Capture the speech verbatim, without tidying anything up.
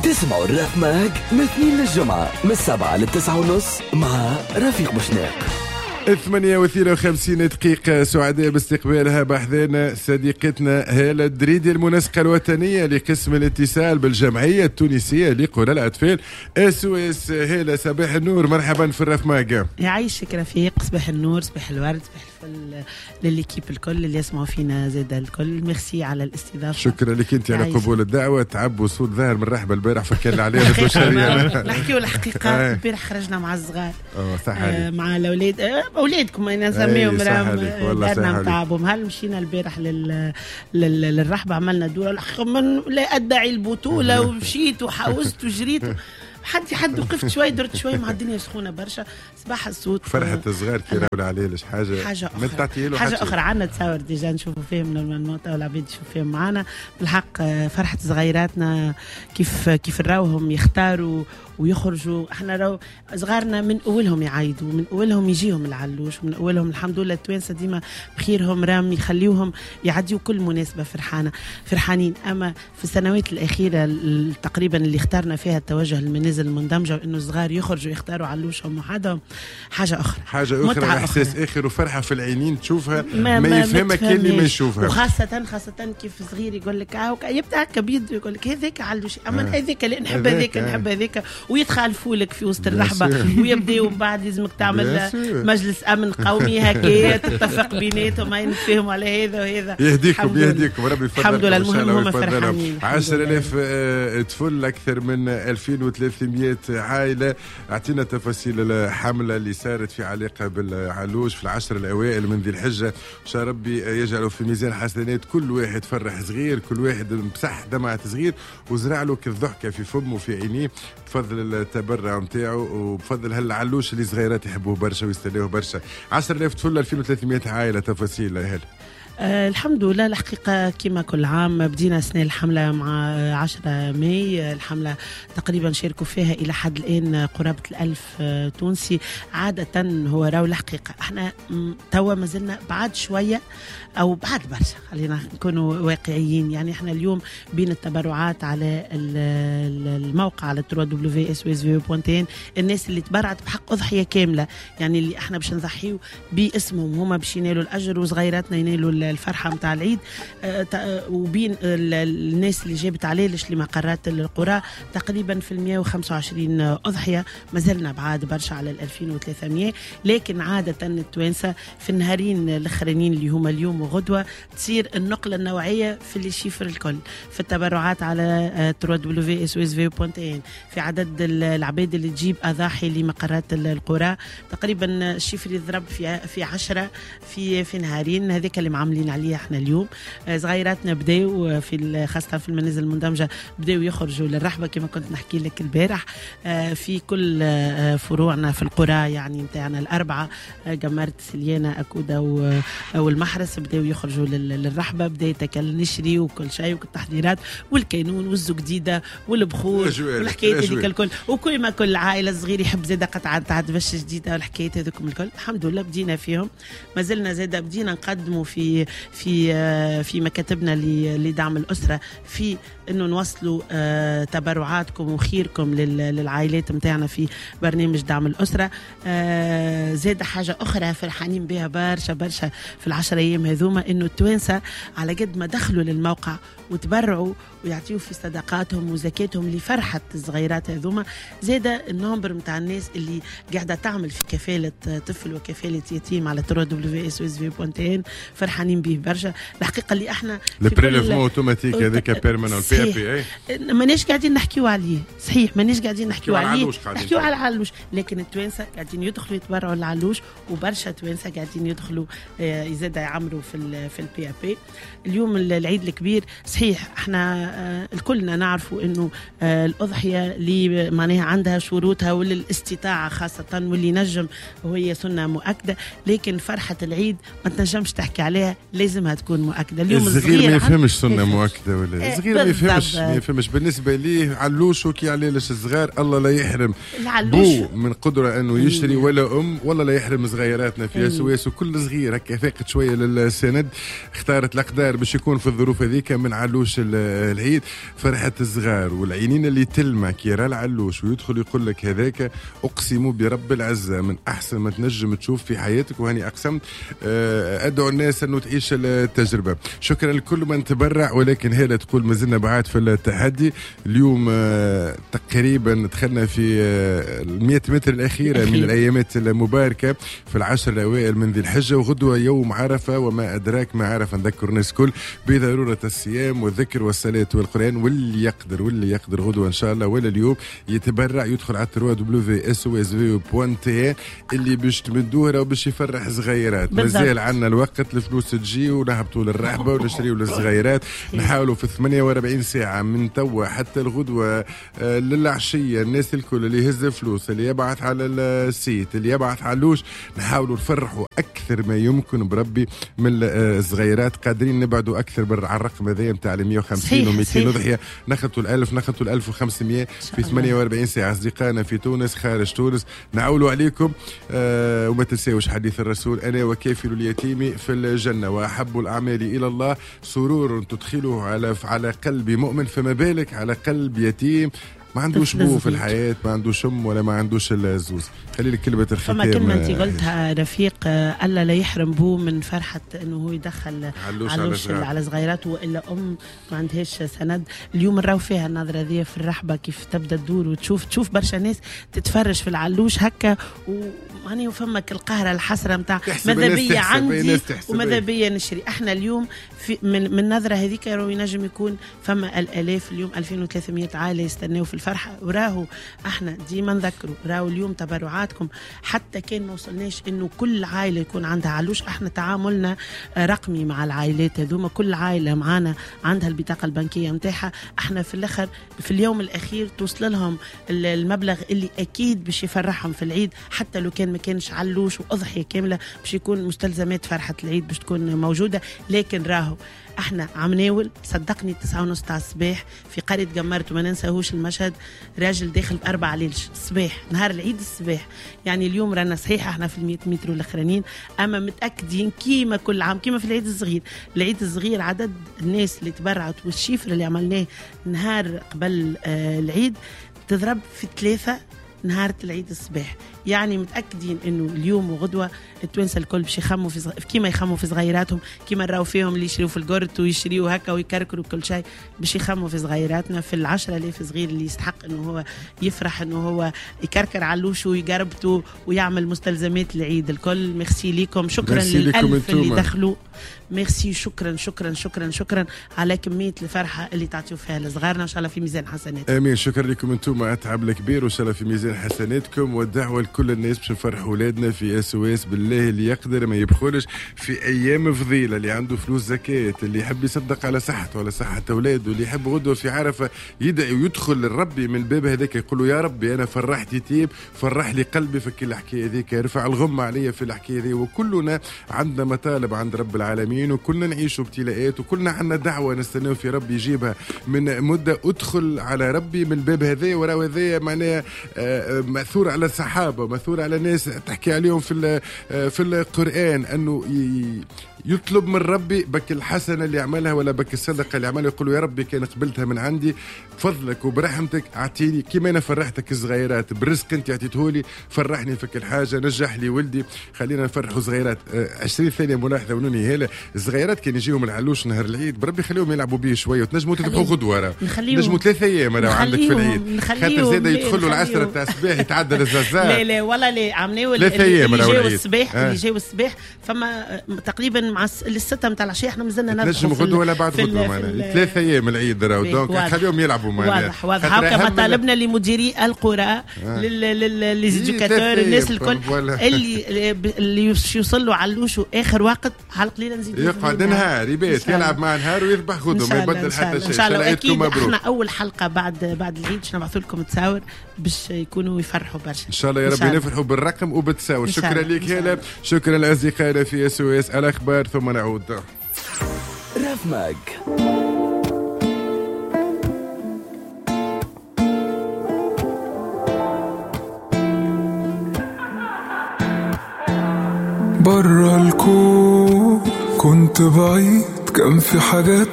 تسمعوا الراب ماج من اثنين للجمعة من السبعة للتسعة ونص مع رفيق بوشناق. ثمانية واثنين وخمسين دقيقة سعداء باستقبالها بحذانا صديقتنا هالة الدريدي المنسقة الوطنية لقسم الاتصال بالجمعية التونسية لقرى الأطفال اس او اس. هالة صباح النور، مرحبا في الرف ماجا. يعيشك رفيق، صباح النور، صباح الورد، صباح الفل لليكيب الكل اللي يسمعوا فينا زاد الكل. ميرسي على الاستضافة. شكرا لك انت على قبول الدعوة. تعب وصوت ظاهر من رحبة البارح فكرنا عليها بالبشرية. نحكيو الحقيقة. البارح خرجنا مع الصغار آه مع الأولاد، أولادكم أنا نسميهم رام دارنا متعبهم. هل مشينا البارح لل... لل... للرحبة، عملنا دورة من لا أدعي البطولة ومشيت وحوست وجريت حد حد وقفت شوي، درت شوي مع الدنيا سخونة برشا. صباح الصوت فرحة الصغار كي راهو عليش حاجة حاجة أخرى حاجة أخرى عنا تصور ديجا نشوفوا فيهم من المنطقة والعبيد يشوفوا فيهم معنا. بالحق فرحة صغيراتنا كيف كيف نراوهم يختاروا ويخرجوا. احنا راو صغارنا من اولهم يعايدوا، من اولهم يجيهم العلوش، من اولهم الحمد لله التوانسه ديما بخيرهم رام يخليوهم يعديوا كل مناسبه فرحانه فرحانين. اما في السنوات الاخيره تقريبا اللي اخترنا فيها التوجه للمنازل المندمجه وانه الصغار يخرجوا يختاروا علوشهم وحدهم، حاجه اخرى حاجه اخرى احساس اخر وفرحه في العينين تشوفها ما, ما يفهمها كل اللي ما يشوفها. وخاصه خاصه كيف صغير يقول لك اه يبدا هكا بيد يقول لك هذاك علوش، اما هذاك اللي نحب هذاك نحب هذاك ويتخالفوا لك في وسط الرحبه ويبداوا من بعد لازمك تعمل مجلس امن قومي هكا تتفق بيناتهم ما ينفهموا على هذا وهذا. يهديكم يهديكم ربي يفضلكم. الحمد لله المهم هم فرحانين. عشرة آلاف طفل، اكثر من ألفين وثلاثمائة عائله. اعطينا تفاصيل الحمله اللي صارت في علاقه بالعلوش في العشر الاوائل من ذي الحجه. ان شاء ربي يجعلوا في ميزان حسنات كل واحد فرح صغير، كل واحد مسح دمعه صغير وزرع له كالضحكه في فمه وفي عينيه بفضل التبرع نتاعو وبفضل هالعلوش اللي صغيرات يحبوه برشا ويستناوه برشا. عشرة آلاف طفل، ألفين وثلاثمائة عائله. تفاصيل هل أه الحمد لله الحقيقة كما كل عام بدينا سنة الحملة مع عشرة ماي. الحملة تقريبا شاركوا فيها إلى حد الآن قرابة الألف أه تونسي. عادة هو راو الحقيقة احنا توا ما زلنا بعد شوية أو بعد برشا، خلينا نكونوا واقعيين. يعني احنا اليوم بين التبرعات على الموقع على دبليو دبليو اس او اس في بوينت ان الناس اللي تبرعت بحق أضحية كاملة، يعني اللي احنا باش نضحيو باسمهم هما باش ينالوا الأجر وصغيراتنا ينالوا الفرحة متاع العيد. أه وبين الناس اللي جابت عليلش لمقرات القرى تقريبا في المئة وخمسة وعشرين أضحية. ما زلنا بعاد برشا على الألفين وثلاثمائة، لكن عادة التوانسة في النهارين الأخرانيين اللي هما اليوم وغدوة تصير النقلة النوعية في اللي شيفر الكل في التبرعات على دبليو دبليو اس او اس في بوينت ان في عدد العباد اللي تجيب أضاحي لمقرات القرى. تقريبا الشيفر يضرب في في عشرة في في نهارين. هذيك اللي معاملين عليها احنا اليوم. صغيراتنا بداوا في خاصة في المنازل المندمجة بداوا يخرجوا للرحبة كما كنت نحكي لك البارح في كل فروعنا في القرى يعني نتاعنا الأربعة، جمرت سليانة أكودة والمحرس بداوا يخرجوا للرحبة. بداية نشري وكل شيء والتحضيرات والكينون والزقديدة والبخور والحكايات هذيك الكل. وكل ما كل عائلة صغيرة يحب زادة قطعة تاع دبش جديدة والحكايات هذوكم الكل الحمد لله بدينا فيهم. ما زلنا زادة بدينا نقدموا في في في مكاتبنا لدعم الأسرة في إنه نوصلوا تبرعاتكم وخيركم للعائلات متاعنا في برنامج دعم الأسرة. زاد حاجة أخرى فرحانين بها برشا برشا في العشر أيام هذوما، إنه التوانسة على قد ما دخلوا للموقع وتبرعوا ويعطيوا في صدقاتهم وزكاتهم لفرحة الصغيرات هذوما، زاد النمبر متاع الناس اللي قاعدة تعمل في كفالة طفل وكفالة يتيم على دبليو دبليو اس او اس في بوينت ان فرحانين به برشا. الحقيقة اللي احنا البريليفمون اوتوماتيك هذاك بيرماننت بي بي اي ماناش قاعدين نحكيو عليه، صحيح ماناش قاعدين نحكيو عليه، نحكيو على العلوش، لكن التوانسة قاعدين يدخلوا يتبرعوا للعلوش وبرشا توانسة قاعدين يدخلوا يزيد يعمروا في ال في البي بي. اليوم العيد الكبير صحيح احنا الكلنا نعرفوا انه الاضحيه اللي معناها عندها شروطها وللاستطاعه خاصه واللي نجم وهي سنه مؤكده، لكن فرحه العيد ما تنجمش تحكي عليها لازمها تكون مؤكده. اليوم الصغير ما يفهمش سنه مؤكده ولا الصغير ما يفهمش ما يفهمش بالنسبه ليه علوش وكي علاش الصغار الله لا يحرم بو من قدره انه يشتري ولا ام والله لا يحرم صغيراتنا في اسواس، وكل صغير هكا فاقد شويه للسند اختارت الاقدار باش يكون في الظروف هذيك من علوش العيد. فرحه الصغار والعينين اللي تلمع كي يرى العلوش ويدخل يقول لك هذاك اقسم برب العزه من احسن ما تنجم تشوف في حياتك، وهاني اقسمت ادعو الناس انه تعيش التجربه. شكرا لكل من تبرع، ولكن هلا تقول مازلنا بعاد في التحدي. اليوم تقريبا دخلنا في المئة متر الاخيره من الايامات المباركه في العشر الاوائل من ذي الحجه، وغدوه يوم عرفه وما ادراك ما عرفه. نذكر الناس الكل بضروره الصيام والذكر والصلاه والقران، واللي يقدر واللي يقدر غدوه ان شاء الله ولا اليوم يتبرع يدخل على تروا دبليو اس او اس في بوان تي اللي باش تمدوه راه باش يفرح صغيرات. مازال عندنا الوقت، الفلوس تجي ونهبطوا للرحبه ونشريوا للصغيرات. نحاولوا في ثمانية وأربعين ساعه من توا حتى الغدوه آه للعشيه الناس الكل اللي يهز فلوس، اللي يبعث على السيت، اللي يبعث علوش، نحاولوا نفرحوا اكثر ما يمكن بربي من الصغيرات. قادرين نبعدوا اكثر على الرقم هذا نتاع مئة وخمسين ومئتين وضحيه، نخطوا الألف نخطوا الألف وخمسمئة في ثمانية وأربعين ساعه. اصدقائنا في تونس خارج تونس نعولوا عليكم. آه وما تنساوش حديث الرسول انا وكافل اليتيم في الجنه واحب الاعمال الى الله سرور تدخله على على قلب مؤمن، فما بالك على قلب يتيم ما عندوش بو في الحياة، ما عندوش أم ولا ما عندوش الزوز. خلي لك كلمة الختام. فما كلمة أنت قلتها رفيق، ألا لا يحرم بو من فرحة إنه هو يدخل علوش, علوش على, على صغيراته، وإلا أم ما عندهاش سند. اليوم نراو فيها النظرة ذي في الرحبة كيف تبدأ تدور وتشوف تشوف برشا ناس تتفرج في العلوش هكا، وماني وفمك القهرة الحسرة متاع ماذا بيا عندي وماذا بيا نشري. احنا اليوم في من من نظرة هذيك راهو ينجم يكون فما الآلاف اليوم ألفين وثلاثمئة عائلة يستناو في الفرحة. وراهو احنا ديما نذكروا راهو اليوم تبرعاتكم حتى كان ما وصلناش انه كل عائلة يكون عندها علوش. احنا تعاملنا رقمي مع العائلات هذوما، كل عائلة معانا عندها البطاقة البنكية متاعها. احنا في الاخر في اليوم الاخير توصل لهم المبلغ اللي اكيد باش يفرحهم في العيد، حتى لو كان ما كانش علوش واضحية كاملة باش يكون مستلزمات فرحة العيد باش تكون موجودة. لكن راهو احنا عم ناول صدقني تسعة ونص تاع الصباح في قرية قمرت، وما ننساهوش المشهد، راجل داخل بأربع ليلش الصباح نهار العيد الصباح. يعني اليوم رانا صحيح احنا في المئة متر والاخرانيين، اما متاكدين كيما كل عام كيما في العيد الصغير. العيد الصغير عدد الناس اللي تبرعت والشيفر اللي عملناه نهار قبل آه العيد تضرب في ثلاثة نهار العيد الصباح. يعني متاكدين انه اليوم وغدوه التوانسه الكل باش يخموا في صغ... كيما يخموا في صغيراتهم، كيما نراو فيهم اللي يشريوا في القرط ويشريوا هكا ويكركروا كل شيء، باش يخموا في صغيراتنا، في العشرة آلاف صغير اللي يستحق انه هو يفرح انه هو يكركر علوشه ويقربته ويعمل مستلزمات العيد الكل. ميرسي ليكم، شكرا للألف اللي دخلوا. ميرسي، شكرا شكرا شكرا شكرا على كميه الفرحه اللي تعطيو فيها لصغارنا، ان شاء الله في ميزان حسنات. امين. شكرا لكم انتم، اتعب الكبير وان شاء الله في ميزان حسناتكم. والدعوه لكل الناس باش نفرحوا اولادنا في اس او اس. بالله اللي يقدر ما يبخلش في ايام فضيله، اللي عنده فلوس زكاه، اللي يحب يصدق على صحته ولا صحه اولاده، اللي يحب غدوه في عرفه يدعي ويدخل للربي من الباب هذاك يقول له يا ربي انا فرحت يتيم، فرح لي قلبي في كل الحكايه هذيك، ارفع الغمه عليا في الحكايه هذه. وكلنا عندنا مطالب عند رب العالمين، وكلنا نعيشوا ابتلاءات، وكلنا عندنا دعوه نستناو في ربي يجيبها من مده. ادخل على ربي من الباب هذا، وراه هذا معناه ماثور على الصحابه، ماثور على ناس تحكي عليهم في في القران انه يطلب من ربي بك الحسنه اللي عملها ولا بك الصدقه اللي عملها، يقول يا ربي كان قبلتها من عندي بفضلك وبرحمتك اعطيني كيما انا فرحتك الصغيرات بالرزق انت عطيتهولي، فرحني في كل حاجه، نجح لي ولدي. خلينا نفرحوا صغيرات. عشرين ثانيه ملاحظه ونوني هلا الصغيرات كان يجيهم العلوش نهار العيد، بربي خليهم يلعبوا بيه شويه، وتنجموا تذبحوا غدوه، راه نجموا ثلاث ايام راه عندك في العيد، خاطر زاد يدخلوا العشره تاع الصباح يتعدى الزازات. لا لا والله لا عملوا اللي جاوا الصباح اللي جاوا الصباح فما تقريبا مع الستة متاع العشيه احنا مازلنا نربحوا نجم غدوه ولا بعد غدوه معنا ثلاث ايام العيد راهو، دونك خليهم يلعبوا معنا. واضح واضح. هكا مطالبنا لمديري القرى للزيديكاتور الناس الكل اللي اللي يوصلوا علوش اخر وقت على قليله نزيدوا يقعد نهار يبات يلعب مع نهار ويذبح غدوه ما يبدل حتى شيء. ان شاء الله اكيد احنا اول حلقه بعد بعد العيد باش نبعثوا لكم تصاور باش يكونوا يفرحوا برشا ان شاء الله. يا ربي نفرحوا بالرقم وبالتصاور. شكرا لك هلا، شكرا لاصدقائنا في اس او اس الاخبار. قصير ثم نعود. راف ماج. برا الكون كنت بعيد، كان في حاجات